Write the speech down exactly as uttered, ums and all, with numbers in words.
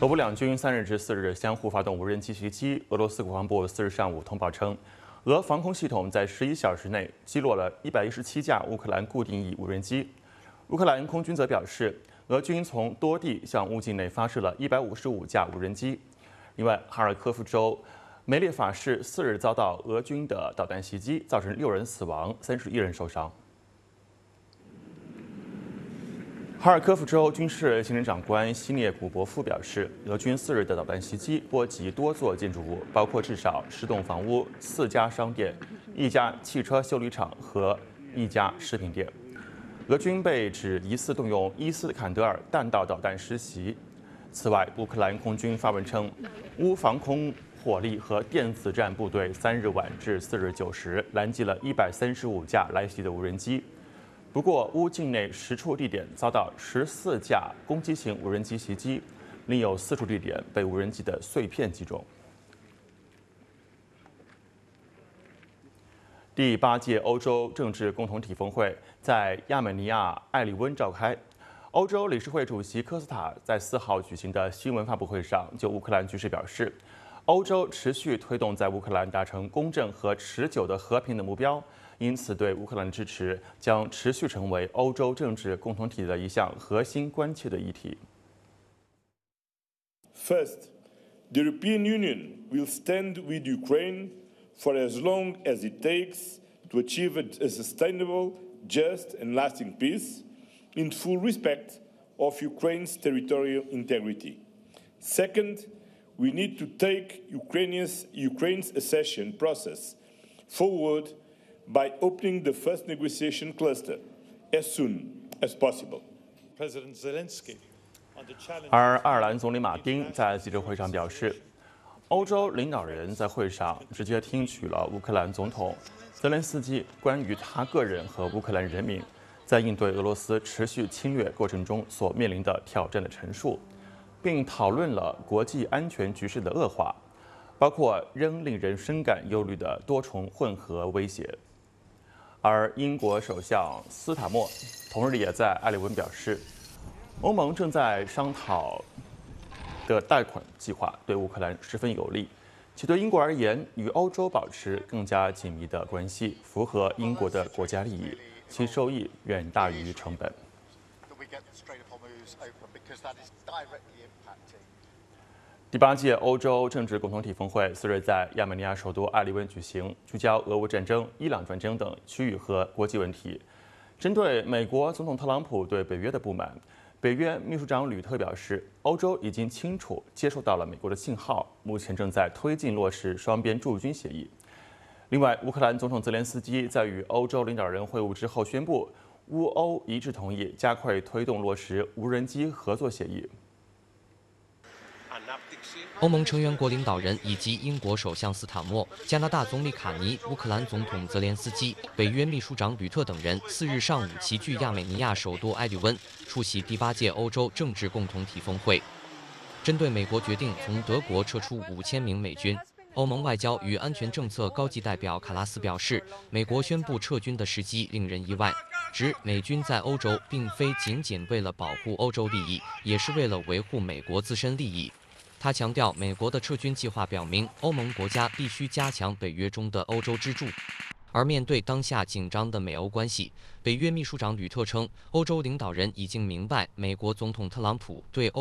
俄乌两军三日至四日相互发动无人机袭击。俄罗斯国防部四日上午通报称，俄防空系统在十一小时内击落了一百一十七架乌克兰固定翼无人机。乌克兰空军则表示，俄军从多地向乌境内发射了一百五十五架无人机。另外，哈尔科夫州梅列法市四日遭到俄军的导弹袭击，造成六人死亡，三十一人受伤。 哈尔科夫州军事行政长官西涅古博夫表示，俄军四日的导弹袭击波及多座建筑物，包括至少十栋房屋、四家商店、一家汽车修理厂和一家食品店。俄军被指疑似动用伊斯坎德尔弹道导弹实袭。此外，乌克兰空军发文称，乌防空火力和电子战部队三日晚至四日九时拦截了一百三十五架来袭的无人机。 不过，乌境内十处地点遭到十四架攻击型无人机袭击，另有四处地点被无人机的碎片击中。第八届欧洲政治共同体峰会在亚美尼亚埃里温召开。欧洲理事会主席科斯塔在四号举行的新闻发布会上，就乌克兰局势表示，欧洲持续推动在乌克兰达成公正和持久的和平的目标。 因此，对乌克兰的支持将持续成为欧洲政治共同体的一项核心关切的议题。 First, the European Union will stand with Ukraine for as long as it takes to achieve a sustainable, just, and lasting peace, in full respect of Ukraine's territorial integrity. Second, we need to take Ukraine's, Ukraine's accession process forward. By opening the first negotiation cluster as soon as possible. President Zelensky. 而爱尔兰总理马丁在记者会上表示，欧洲领导人在会上直接听取了乌克兰总统泽连斯基关于他个人和乌克兰人民在应对俄罗斯持续侵略过程中所面临的挑战的陈述，并讨论了国际安全局势的恶化，包括仍令人深感忧虑的多重混合威胁。 而英国首相斯塔默同日也在埃里温表示，欧盟正在商讨的贷款计划对乌克兰十分有利，其对英国而言，与欧洲保持更加紧密的关系，符合英国的国家利益，其收益远大于成本。 第八届欧洲政治共同体峰会四日在亚美尼亚首都埃里温举行，聚焦俄乌战争、伊朗战争等区域和国际问题。针对美国总统特朗普对北约的不满，北约秘书长吕特表示，欧洲已经清楚接收到了美国的信号，目前正在推进落实双边驻军协议。另外，乌克兰总统泽连斯基在与欧洲领导人会晤之后宣布，乌欧一致同意加快推动落实无人机合作协议。 欧盟成员国领导人以及英国首相斯塔默、加拿大总理卡尼、乌克兰总统泽连斯基、北约秘书长吕特等人四日上午齐聚亚美尼亚首都埃里温，出席第八届欧洲政治共同体峰会。针对美国决定从德国撤出五千名美军，欧盟外交与安全政策高级代表卡拉斯表示，美国宣布撤军的时机令人意外，指美军在欧洲并非仅仅为了保护欧洲利益，也是为了维护美国自身利益。 他强调，美国的撤军计划表明，欧盟国家必须加强北约中的欧洲支柱。而面对当下紧张的美欧关系，北约秘书长吕特称，欧洲领导人已经明白美国总统特朗普对欧。